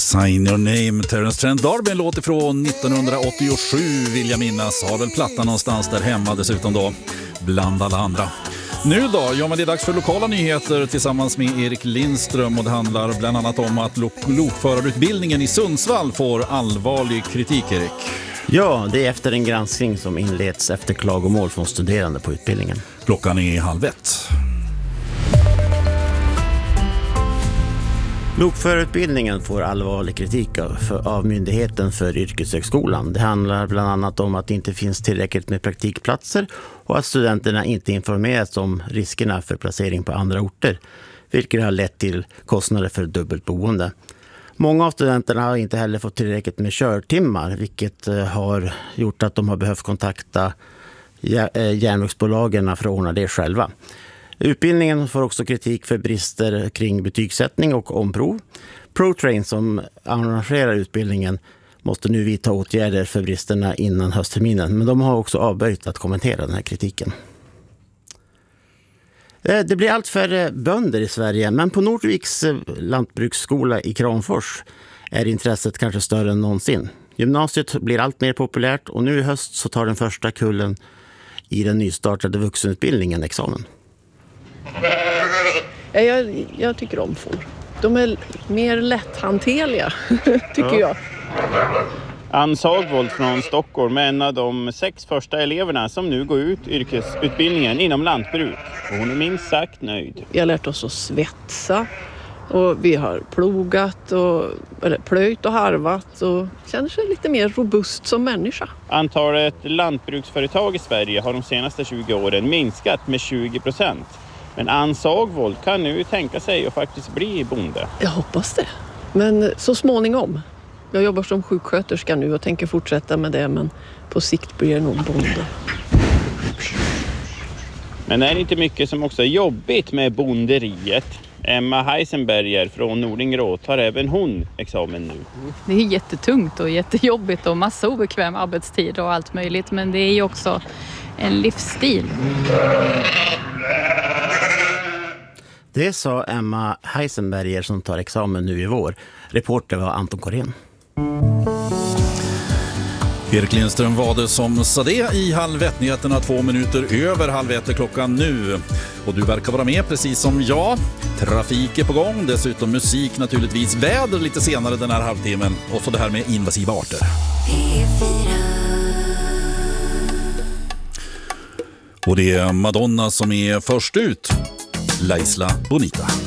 Sign Your Name, Terence Trent D'Arby, en låt ifrån 1987 vill jag minnas. Har väl plattan någonstans där hemma dessutom då, bland alla andra. Nu då, ja men det är dags för lokala nyheter tillsammans med Erik Lindström och det handlar bland annat om att lokförarutbildningen i Sundsvall får allvarlig kritik, Erik. Ja, det är efter en granskning som inleds efter klagomål från studerande på utbildningen. Klockan är 12:30. Lokförarutbildningen får allvarlig kritik av Myndigheten för yrkeshögskolan. Det handlar bland annat om att det inte finns tillräckligt med praktikplatser och att studenterna inte informeras om riskerna för placering på andra orter, vilket har lett till kostnader för dubbelt boende. Många av studenterna har inte heller fått tillräckligt med körtimmar, vilket har gjort att de har behövt kontakta järnvägsbolagen för att ordna det själva. Utbildningen får också kritik för brister kring betygssättning och omprov. ProTrain som arrangerar utbildningen måste nu vidta åtgärder för bristerna innan höstterminen, men de har också avböjt att kommentera den här kritiken. Det blir allt färre bönder i Sverige, men på Nordviks lantbruksskola i Kramfors är intresset kanske större än någonsin. Gymnasiet blir allt mer populärt och nu i höst så tar den första kullen i den nystartade vuxenutbildningen examen. Jag tycker om får. De är mer lätthanterliga, tycker jag. Ann Sagvold från Stockholm är en av de 6 första eleverna som nu går ut yrkesutbildningen inom lantbruk. Och hon är minst sagt nöjd. Vi har lärt oss att svetsa och vi har plöjt och harvat och känner sig lite mer robust som människa. Antalet lantbruksföretag i Sverige har de senaste 20 åren minskat med 20%. Men Ann Sagvold kan nu tänka sig att faktiskt bli bonde. Jag hoppas det. Men så småningom. Jag jobbar som sjuksköterska nu och tänker fortsätta med det, men på sikt blir det nog bonde. Men är det inte mycket som också är jobbigt med bonderiet? Emma Heisenberger från Nordingrå tar även hon examen nu. Det är jättetungt och jättejobbigt och massa obekväm arbetstid och allt möjligt, men det är ju också en livsstil. Det sa Emma Heisenberger som tar examen nu i vår. Reporter var Anton Korén. Erik Lindström var det som sa det i 12:30, 2 minuter över 12:30 klockan nu. Och du verkar vara med precis som jag. Trafik är på gång, dessutom musik naturligtvis, väder lite senare den här halvtimmen och så det här med invasiva arter. Och det är Madonna som är först ut. La Isla Bonita.